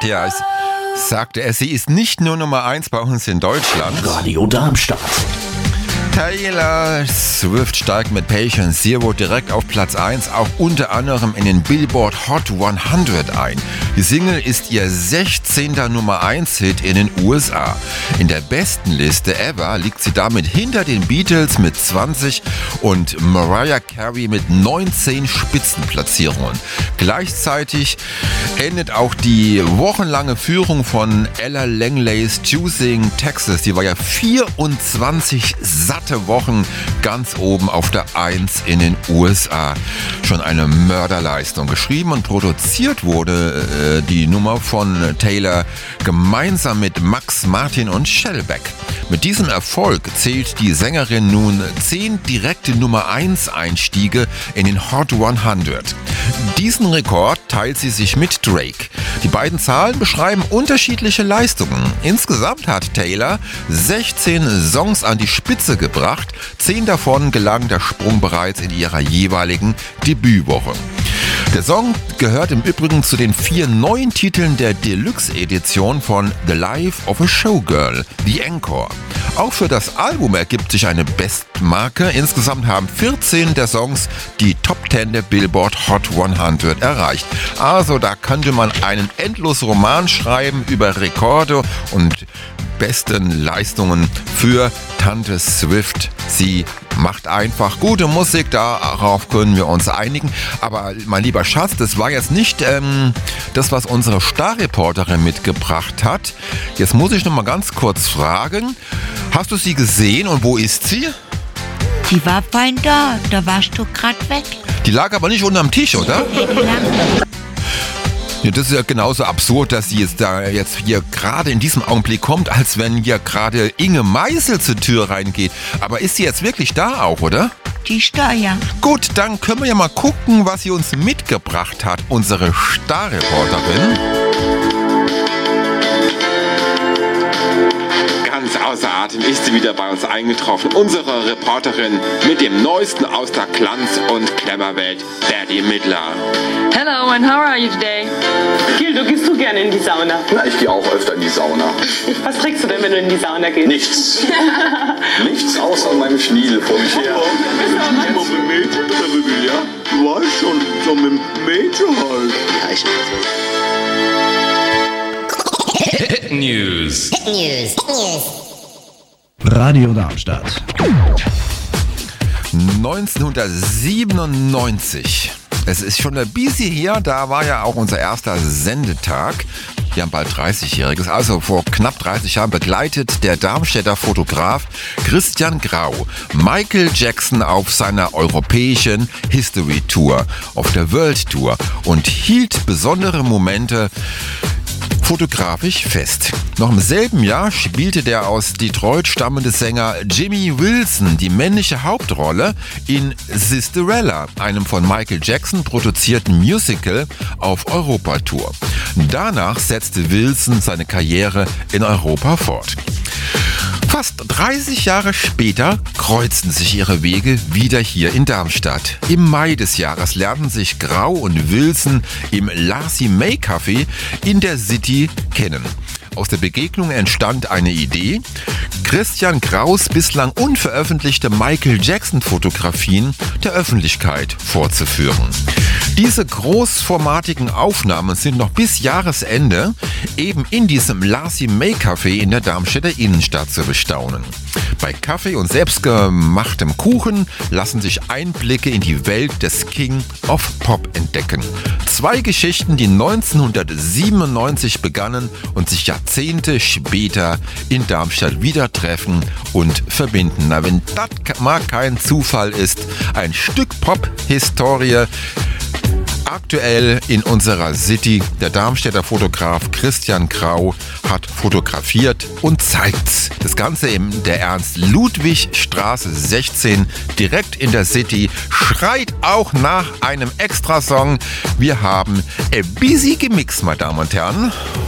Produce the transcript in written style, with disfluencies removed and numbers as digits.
Ja, sagte er, sie ist nicht nur Nummer 1 bei uns in Deutschland. Radio Darmstadt. Taylor Swift steigt mit Patient Zero direkt auf Platz 1, auch unter anderem in den Billboard Hot 100 ein. Die Single ist ihr 16. Nummer 1 Hit in den USA. In der besten Liste ever liegt sie damit hinter den Beatles mit 20 und Mariah Carey mit 19 Spitzenplatzierungen. Gleichzeitig endet auch die wochenlange Führung von Ella Langleys Choosing Texas. Die war ja 24 satte Wochen ganz oben auf der 1 in den USA. Schon eine Mörderleistung. Geschrieben und produziert wurde die Nummer von Taylor gemeinsam mit Max Martin und Shellback. Mit diesem Erfolg zählt die Sängerin nun 10 direkte Nummer 1 Einstiege in den Hot 100. Diesen Rekord teilt sie sich mit Drake. Die beiden Zahlen beschreiben unterschiedliche Leistungen. Insgesamt hat Taylor 16 Songs an die Spitze gebracht. 10 davon gelang der Sprung bereits in ihrer jeweiligen Debütwoche. Der Song gehört im Übrigen zu den 4 neuen Titeln der Deluxe-Edition von The Life of a Showgirl, The Encore. Auch für das Album ergibt sich eine Bestmarke. Insgesamt haben 14 der Songs die Top 10 der Billboard Hot 100 erreicht. Also da könnte man einen endlosen Roman schreiben über Rekorde und besten Leistungen für Tante Swift. Sie macht einfach gute Musik, darauf können wir uns einigen. Aber mein lieber Schatz, das war jetzt nicht das, was unsere Starreporterin mitgebracht hat. Jetzt muss ich noch mal ganz kurz fragen, hast du sie gesehen und wo ist sie? Die war fein da warst du gerade weg. Die lag aber nicht unterm Tisch, oder? Nee, die lag. Ja, das ist ja genauso absurd, dass sie jetzt hier gerade in diesem Augenblick kommt, als wenn hier gerade Inge Meisel zur Tür reingeht. Aber ist sie jetzt wirklich da auch, oder? Die ist da, ja. Gut, dann können wir ja mal gucken, was sie uns mitgebracht hat, unsere Starreporterin. Ganz außer Atem ist sie wieder bei uns eingetroffen. Unsere Reporterin mit dem Neuesten aus der Glanz- und Klemmerwelt, Betty Midler. Hello, and how are you today? Gildo, gehst du gerne in die Sauna? Na, ich gehe auch öfter in die Sauna. Was trägst du denn, wenn du in die Sauna gehst? Nichts. Nichts außer meinem Schniedel vor mich her. Immer mit Mädchen drüber, ja? Du weißt schon, so mit Mädchen halt. Ja, ich Hit News. Radio Darmstadt. 1997. Es ist schon ein bisschen her, da war ja auch unser erster Sendetag. Wir haben bald 30-Jähriges, also vor knapp 30 Jahren begleitet der Darmstädter Fotograf Christian Grau Michael Jackson auf seiner europäischen History Tour, auf der World Tour und hielt besondere Momente fotografisch fest. Noch im selben Jahr spielte der aus Detroit stammende Sänger Jimmy Wilson die männliche Hauptrolle in Sisterella, einem von Michael Jackson produzierten Musical auf Europatour. Danach setzte Wilson seine Karriere in Europa fort. Fast 30 Jahre später kreuzten sich ihre Wege wieder hier in Darmstadt. Im Mai des Jahres lernten sich Grau und Wilson im Lassie May Café in der City kennen. Aus der Begegnung entstand eine Idee, Christian Graus bislang unveröffentlichte Michael Jackson-Fotografien der Öffentlichkeit vorzuführen. Diese großformatigen Aufnahmen sind noch bis Jahresende eben in diesem Lassie May Café in der Darmstädter Innenstadt zu bestaunen. Bei Kaffee und selbstgemachtem Kuchen lassen sich Einblicke in die Welt des King of Pop entdecken. 2 Geschichten, die 1997 begannen und sich Jahrzehnte später in Darmstadt wieder treffen und verbinden. Na, wenn das mal kein Zufall ist, ein Stück Pop-Historie. Aktuell in unserer City, der Darmstädter Fotograf Christian Grau hat fotografiert und zeigt's. Das Ganze in der Ernst-Ludwig-Straße 16, direkt in der City, schreit auch nach einem Extrasong. Wir haben busy gemixt, meine Damen und Herren.